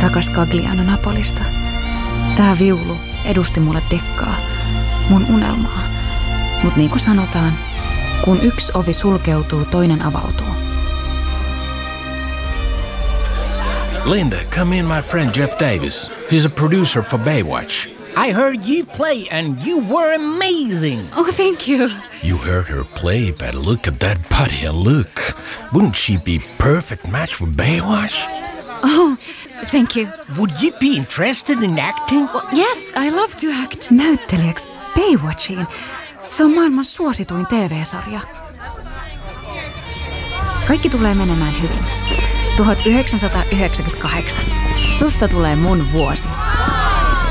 Rakas Gagliano Napolista. Tää viulu edusti mulle dekkaa, mun unelmaa. Mut niin kuin sanotaan, kun yksi ovi sulkeutuu, toinen avautuu. Linda, come in, my friend Jeff Davis. He's a producer for Baywatch. I heard you play and you were amazing. Oh, thank you. You heard her play, but look at that body and look. Wouldn't she be perfect match for Baywatch? Oh, thank you. Would you be interested in acting? Well, yes, I love to act. Näyttelijäksi Baywatchiin. Se on maailman suosituin TV-sarja. Kaikki tulee menemään hyvin. 1998. Susta tulee mun vuosi.